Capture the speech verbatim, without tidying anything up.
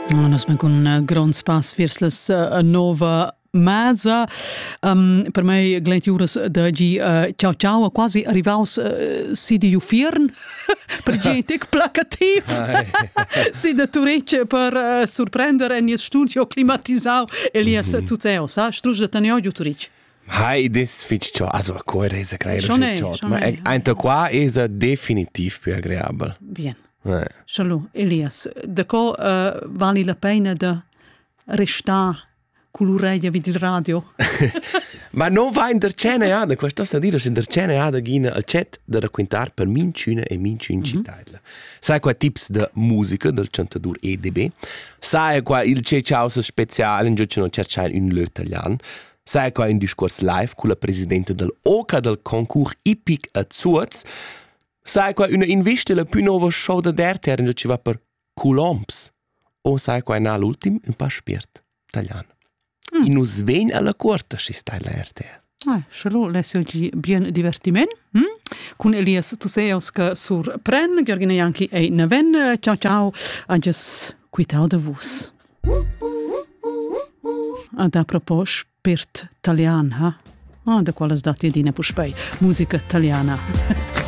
Nos ben con un gran spas vers las uh, nova mesa. Um, per me glentiuras da gi uh, ciao ciao quasi arrivaus uh, si di ufiern per gente placativ si da Turecce per uh, surprendere in studio climatisau Elias mm-hmm. Tuceo sa struge da tanio giu Turecce. Hai des fitch ciò, also a cuore è creare schon ciò, schon ma anche qua è definitiv più agreeabile. Bien. Eh. Shalom, Elias, da co uh, vale la pena da restare con l'orecchia vid il radio? Ma non va in der cene a, questo sta a dire, in der cene a da gina al chat da raccontar per minciune e minciune mm-hmm. cittadla. Sai qua tips da musica del cantadur E D B? Sai qua il c'è ciao speciale, in giù non cercare un le italiano. Sai qua un discorso live con la presidente del O C A del concours Ipic a Zuz. Sai qua una investe la più nuova show da derter in ci va per Coulombs. O sai qua na l'ultim un pa spiert italiano. Mm. In us ven alla corta si sta la R T L. Ah, shalom, lesse oggi bien divertiment. Hm? Con Elias Tuseos che surpren, Georgina Janki e Neven. Ciao ciao, anges quitau da vus. Ad a propos spirt italian, ha? Ah, da quales dati dina puspei. Musica italiana.